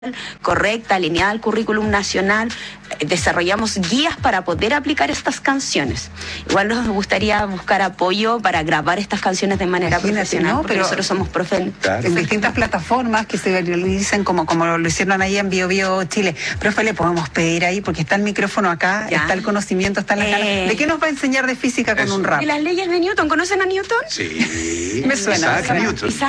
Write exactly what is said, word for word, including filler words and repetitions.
correcta, alineada al currículum nacional. Desarrollamos guías para poder aplicar estas canciones. Igual nos gustaría buscar apoyo para grabar estas canciones de manera Imagínate, profesional, ¿no? porque Pero nosotros somos profe claro. En distintas plataformas que se realizan como, como lo hicieron ahí en Bio Bio Chile. Profe, le podemos pedir ahí, porque está el micrófono acá, ya. Está el conocimiento, está en la cara. Eh. ¿De qué nos va a enseñar de física con Eso. un rap? ¿Y las leyes de Newton? ¿Conocen a Newton? Sí. Me suena. Isaac Newton. Isaac